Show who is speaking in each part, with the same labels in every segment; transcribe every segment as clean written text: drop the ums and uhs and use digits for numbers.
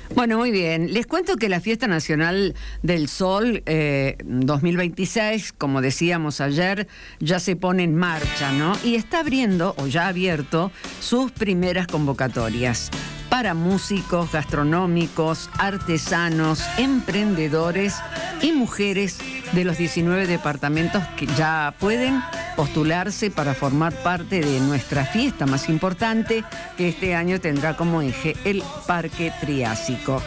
Speaker 1: Bueno, muy bien. Les cuento que la Fiesta Nacional del Sol 2026, como decíamos ayer, ya se pone en marcha, ¿no? Y está abriendo, o ya ha abierto, sus primeras convocatorias para músicos, gastronómicos, artesanos, emprendedores y mujeres de los 19 departamentos que ya pueden postularse para formar parte de nuestra fiesta más importante, que este año tendrá como eje el Parque Triásico.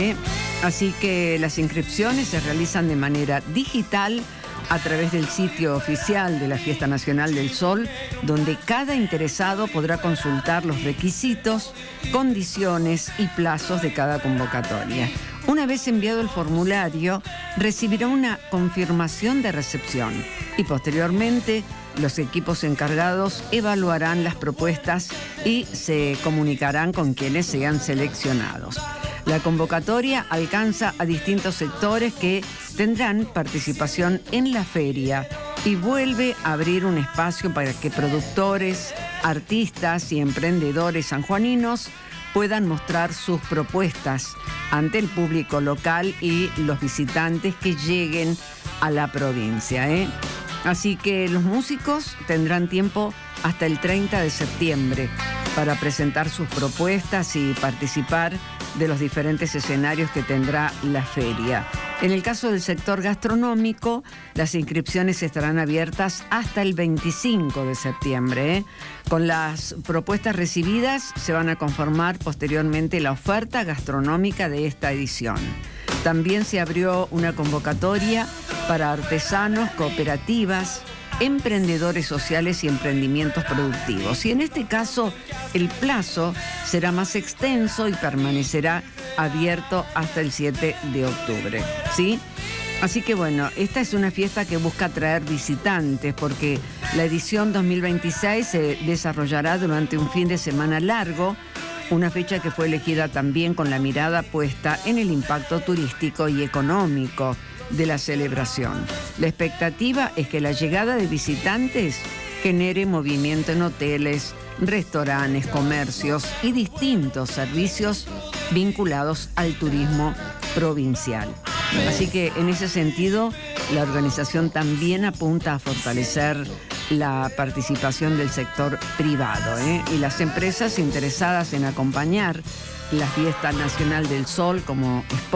Speaker 1: Así que las inscripciones se realizan de manera digital a través del sitio oficial de la Fiesta Nacional del Sol, donde cada interesado podrá consultar los requisitos, condiciones y plazos de cada convocatoria. Una vez enviado el formulario, recibirá una confirmación de recepción y posteriormente los equipos encargados evaluarán las propuestas y se comunicarán con quienes sean seleccionados. La convocatoria alcanza a distintos sectores que tendrán participación en la feria y vuelve a abrir un espacio para que productores, artistas y emprendedores sanjuaninos puedan mostrar sus propuestas ante el público local y los visitantes que lleguen a la provincia. Así que los músicos tendrán tiempo hasta el 30 de septiembre para presentar sus propuestas y participar de los diferentes escenarios que tendrá la feria. En el caso del sector gastronómico, las inscripciones estarán abiertas hasta el 25 de septiembre. Con las propuestas recibidas se van a conformar posteriormente la oferta gastronómica de esta edición. También se abrió una convocatoria para artesanos, cooperativas, emprendedores sociales y emprendimientos productivos. Y en este caso, el plazo será más extenso y permanecerá abierto hasta el 7 de octubre, ¿sí? Así que bueno, esta es una fiesta que busca atraer visitantes porque la edición 2026 se desarrollará durante un fin de semana largo, una fecha que fue elegida también con la mirada puesta en el impacto turístico y económico de la celebración. La expectativa es que la llegada de visitantes genere movimiento en hoteles, restaurantes, comercios y distintos servicios vinculados al turismo provincial. Así que en ese sentido, la organización también apunta a fortalecer la participación del sector privado, y las empresas interesadas en acompañar la Fiesta Nacional del Sol como